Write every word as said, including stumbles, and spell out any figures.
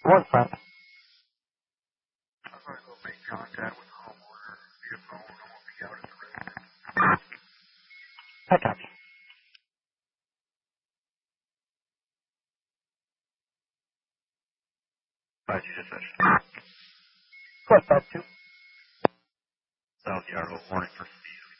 One front. I'm going to go make contact with the homeowner via phone. I'm going to be out at the residence. I copy. five G dispatch. Quest five two. South Yarrow, warning for